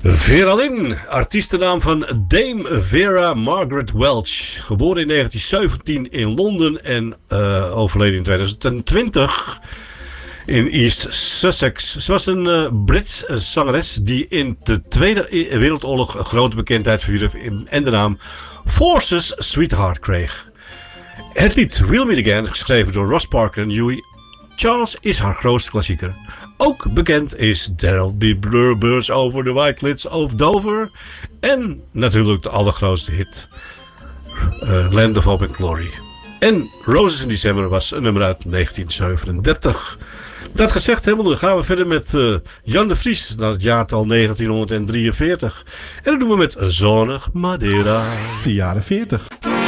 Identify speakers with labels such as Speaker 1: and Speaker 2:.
Speaker 1: Vera Lynn, artiestennaam van Dame Vera Margaret Welch. Geboren in 1917 in Londen en overleden in 2020 in East Sussex. Ze was een Brits zangeres die in de Tweede Wereldoorlog grote bekendheid verwierf en de naam Forces Sweetheart kreeg. Het lied We'll Meet Again, geschreven door Ross Parker en Huey Charles, is haar grootste klassieker. Ook bekend is There'll Be Bluebirds Over the White Cliffs of Dover. En natuurlijk de allergrootste hit, Land of Hope and Glory. En Roses in December was een nummer uit 1937. Dat gezegd hebbende, dan gaan we verder met Jan de Vries naar het jaartal 1943. En dat doen we met Zonnig Madeira.
Speaker 2: De jaren 40.